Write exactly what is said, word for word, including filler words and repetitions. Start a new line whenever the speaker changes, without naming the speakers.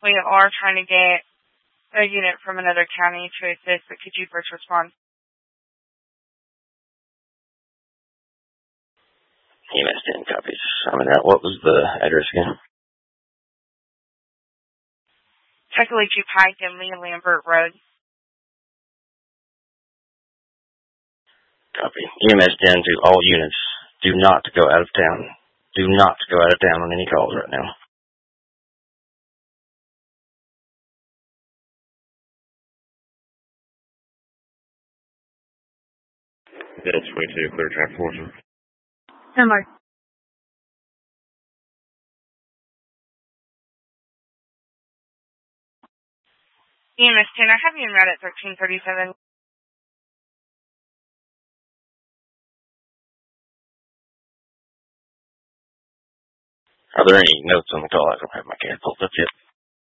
We are trying to get a unit from another county to assist, but could you first respond?
E M S ten copies. I'm in that. What was the address again?
Tuckaleechee Pike and Lee Lambert Road.
Copy. E M S ten to all units. Do not go out of town. Do not go out of town on any calls right now.
Bill twenty-two, clear traffic portion.
Hello. E M S ten, I have you in route at thirteen thirty-seven.
Are there any notes on the call? I don't have my CAD pulled up yet.